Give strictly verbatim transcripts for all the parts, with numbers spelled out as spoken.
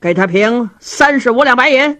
给他平三十五两白银。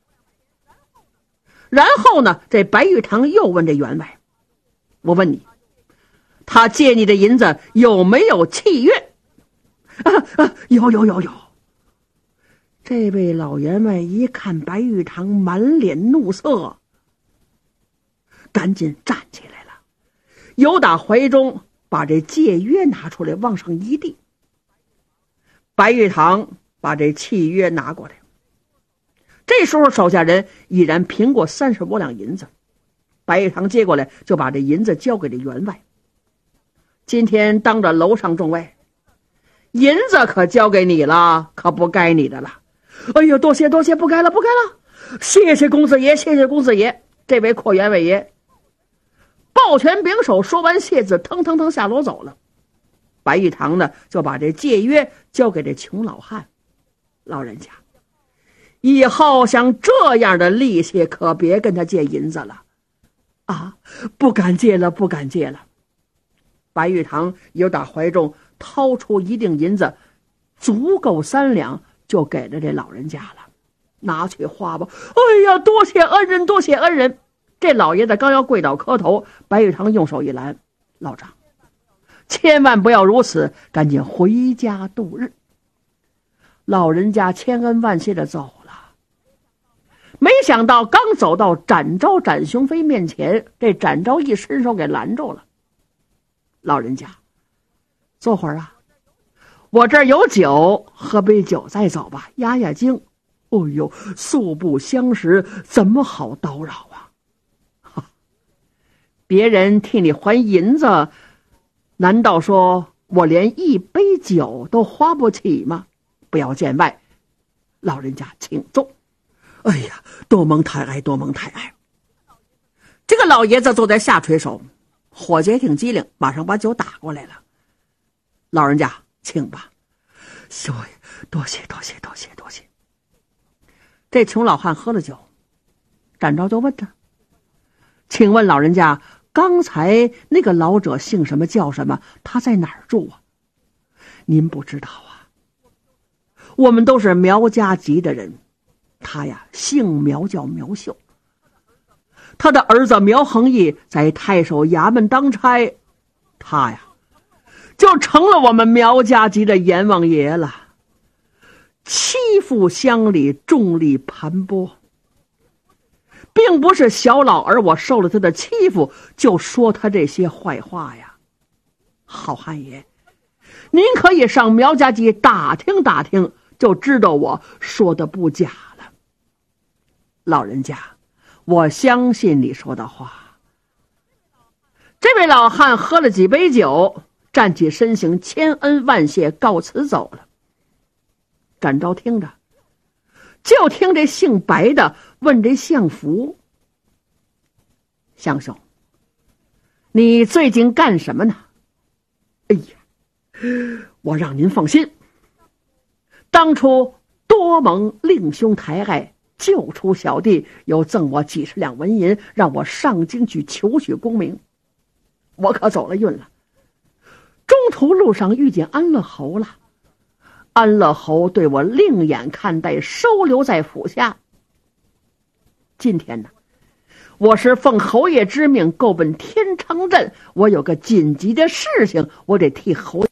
然后呢，这白玉堂又问这员外：我问你，他借你的银子有没有契约？啊啊，有有有有。这位老员外一看白玉堂满脸怒色，赶紧站起来了，由打怀中把这借约拿出来往上一递。白玉堂把这契约拿过来，这时候手下人已然平过三十多两银子，白玉堂接过来就把这银子交给这员外。今天当着楼上众位，银子可交给你了，可不该你的了。哎呦，多谢多谢，不该了不该了，谢谢公子爷，谢谢公子爷。这位阔员外爷抱拳拱手，说完谢字，腾腾腾下楼走了。白玉堂呢，就把这借约交给这穷老汉。老人家，以后像这样的利息可别跟他借银子了啊！不敢借了不敢借了。白玉堂由打怀中掏出一锭银子，足够三两，就给了这老人家了。拿去花吧。哎呀，多谢恩人多谢恩人。这老爷子刚要跪倒磕头，白玉堂用手一拦：老丈，千万不要如此，赶紧回家度日。老人家千恩万谢的走了。没想到刚走到展昭展雄飞面前，这展昭一伸手给拦住了。老人家，坐会儿啊，我这儿有酒，喝杯酒再走吧，压压惊。哦呦，素不相识，怎么好叨扰啊？哈，别人替你还银子，难道说我连一杯酒都花不起吗？不要见外，老人家请坐。哎呀，多蒙太爱，多蒙太爱。这个老爷子坐在下垂手，伙计也挺机灵，马上把酒打过来了。老人家，请吧。小爷，多谢多谢多谢多谢。这穷老汉喝了酒，展昭就问他：请问老人家，刚才那个老者姓什么叫什么？他在哪儿住啊？您不知道啊，我们都是苗家籍的人。他呀，姓苗，叫苗秀。他的儿子苗恒义在太守衙门当差，他呀就成了我们苗家籍的阎王爷了。欺负乡里，重力盘剥，并不是小老儿我受了他的欺负就说他这些坏话呀。好汉爷，您可以上苗家集打听打听，就知道我说的不假了。老人家，我相信你说的话。这位老汉喝了几杯酒，站起身形，千恩万谢，告辞走了。展昭听着，就听这姓白的问这相福：相兄，你最近干什么呢？哎呀，我让您放心，当初多蒙令兄抬爱，救出小弟，又赠我几十两纹银，让我上京去求取功名，我可走了运了。中途路上遇见安乐侯了，安乐侯对我另眼看待，收留在府下。今天呢，我是奉侯爷之命，够奔天昌镇，我有个紧急的事情，我得替侯爷